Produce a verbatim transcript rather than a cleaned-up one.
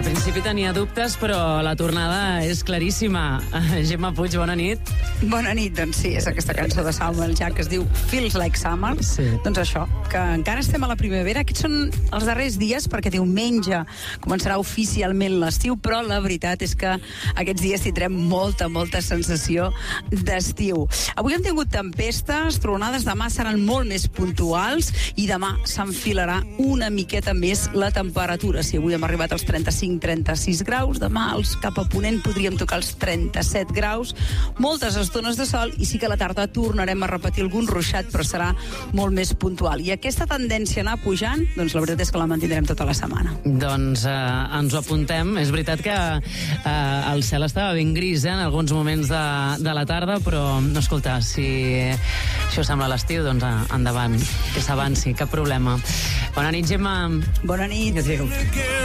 Al principi tenia dubtes, però la tornada és claríssima. Gemma Puig, bona nit. Bona nit, doncs sí, és aquesta cançó de Samuel Jack que es diu Feels Like Summer. Sí. Doncs això, que encara estem a la primavera. Aquests són els darrers dies, perquè diumenge començarà oficialment l'estiu, però la veritat és que aquests dies tindrem molta, molta sensació d'estiu. Avui hem tingut tempestes, tronades, demà seran molt més puntuals i demà s'enfilarà una miqueta més la temperatura. Si avui hem arribat als trenta-cinc trenta-sis graus, demà els cap a ponent podríem tocar els trenta-set graus, moltes estones de sol, i sí que a la tarda tornarem a repetir algun ruixat, però serà molt més puntual. I aquesta tendència a anar pujant, doncs la veritat és que la mantindrem tota la setmana. Doncs eh, ens ho apuntem. És veritat que eh, el cel estava ben gris eh, en alguns moments de, de la tarda, però, no, escolta, si això sembla l'estiu, doncs eh, endavant, que s'avanci, cap problema. Bona nit, Gemma. Bona nit. Adéu.